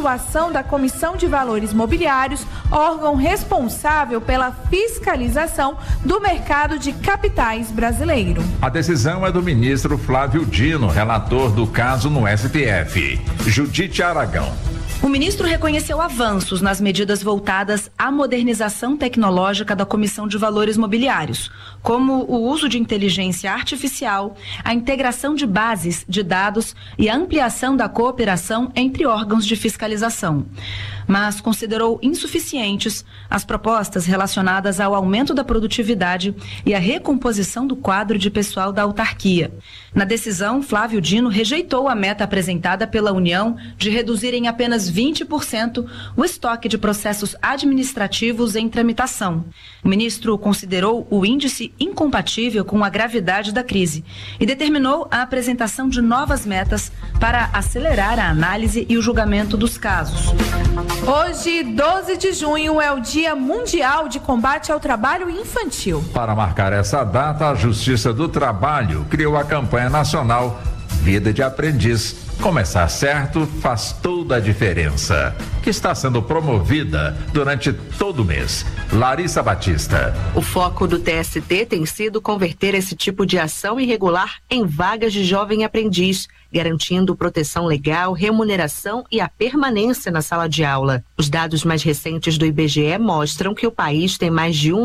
atuação da Comissão de Valores Mobiliários, órgão responsável pela fiscalização do mercado de capitais brasileiro. A decisão é do ministro Flávio Dino, relator do caso no STF. Judite Aragão. O ministro reconheceu avanços nas medidas voltadas à modernização tecnológica da Comissão de Valores Mobiliários, como o uso de inteligência artificial, a integração de bases de dados e a ampliação da cooperação entre órgãos de fiscalização. Mas considerou insuficientes as propostas relacionadas ao aumento da produtividade e à recomposição do quadro de pessoal da autarquia. Na decisão, Flávio Dino rejeitou a meta apresentada pela União de reduzir em apenas 20% o estoque de processos administrativos em tramitação. O ministro considerou o índice incompatível com a gravidade da crise e determinou a apresentação de novas metas para acelerar a análise e o julgamento dos casos. Hoje, 12 de junho, é o Dia Mundial de Combate ao Trabalho Infantil. Para marcar essa data, a Justiça do Trabalho criou a campanha nacional Vida de Aprendiz. Começar certo faz toda a diferença, que está sendo promovida durante todo o mês. Larissa Batista. O foco do TST tem sido converter esse tipo de ação irregular em vagas de jovem aprendiz, garantindo proteção legal, remuneração e a permanência na sala de aula. Os dados mais recentes do IBGE mostram que o país tem mais de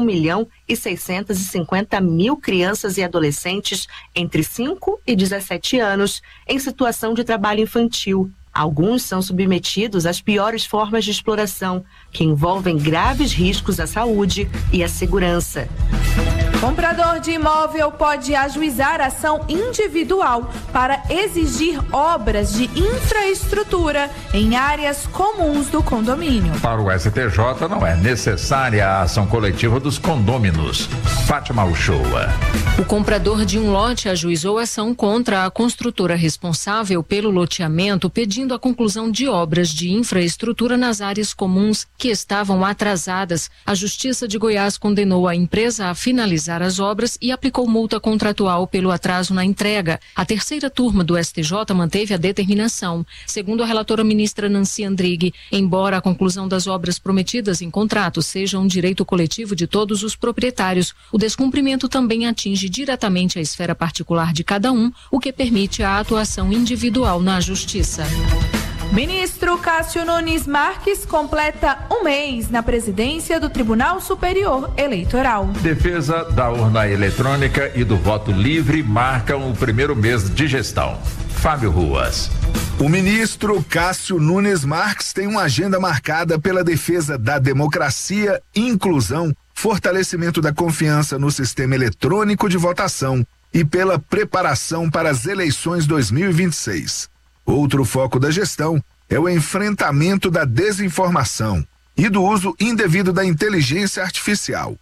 1.650.000 crianças e adolescentes entre 5 e 17 anos em situação de trabalho infantil. Alguns são submetidos às piores formas de exploração, que envolvem graves riscos à saúde e à segurança. Comprador de imóvel pode ajuizar ação individual para exigir obras de infraestrutura em áreas comuns do condomínio. Para o STJ, não é necessária a ação coletiva dos condôminos. Fátima Uchoa. O comprador de um lote ajuizou ação contra a construtora responsável pelo loteamento, pedindo a conclusão de obras de infraestrutura nas áreas comuns que estavam atrasadas. A Justiça de Goiás condenou a empresa a finalizar as obras e aplicou multa contratual pelo atraso na entrega. A terceira turma do STJ manteve a determinação. Segundo a relatora ministra Nancy Andrighi, embora a conclusão das obras prometidas em contrato seja um direito coletivo de todos os proprietários, o descumprimento também atinge diretamente a esfera particular de cada um, o que permite a atuação individual na Justiça. Ministro Cássio Nunes Marques completa um mês na presidência do Tribunal Superior Eleitoral. Defesa da urna eletrônica e do voto livre marcam o primeiro mês de gestão. Fábio Ruas. O ministro Cássio Nunes Marques tem uma agenda marcada pela defesa da democracia, inclusão, fortalecimento da confiança no sistema eletrônico de votação e pela preparação para as eleições 2026. Outro foco da gestão é o enfrentamento da desinformação e do uso indevido da inteligência artificial.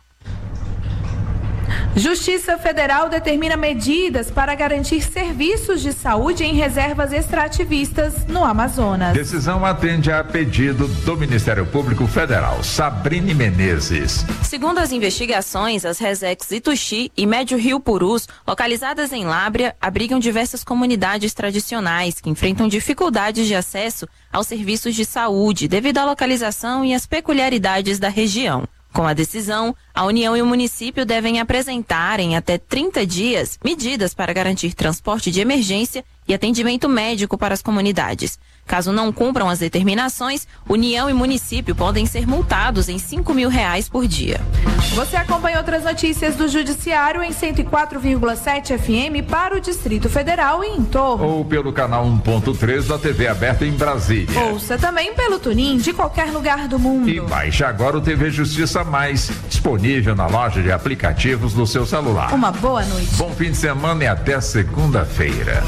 Justiça Federal determina medidas para garantir serviços de saúde em reservas extrativistas no Amazonas. Decisão atende a pedido do Ministério Público Federal. Sabrine Menezes. Segundo as investigações, as resex Ituxi e Médio Rio Purus, localizadas em Lábrea, abrigam diversas comunidades tradicionais que enfrentam dificuldades de acesso aos serviços de saúde devido à localização e às peculiaridades da região. Com a decisão, a União e o município devem apresentar em até 30 dias medidas para garantir transporte de emergência e atendimento médico para as comunidades. Caso não cumpram as determinações, União e município podem ser multados em R$5.000 por dia. Você acompanha outras notícias do Judiciário em 104,7 FM para o Distrito Federal e em torno. Ou pelo canal 1.3 da TV aberta em Brasília. Ouça também pelo TuneIn de qualquer lugar do mundo. E baixe agora o TV Justiça Mais, disponível na loja de aplicativos do seu celular. Uma boa noite. Bom fim de semana e até segunda-feira.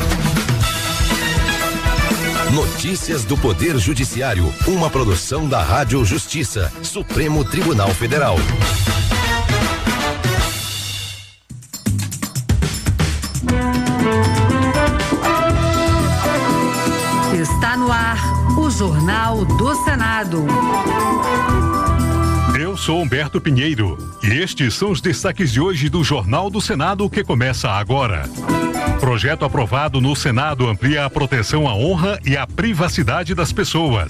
Notícias do Poder Judiciário, uma produção da Rádio Justiça, Supremo Tribunal Federal. Está no ar o Jornal do Senado. Eu sou Humberto Pinheiro e estes são os destaques de hoje do Jornal do Senado que começa agora. Projeto aprovado no Senado amplia a proteção à honra e à privacidade das pessoas.